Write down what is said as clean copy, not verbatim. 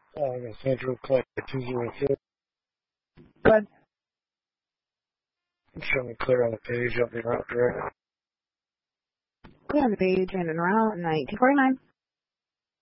Central Clay 204. Good. Show me clear on the page, up in route direct. Clear on the page and en route 1949.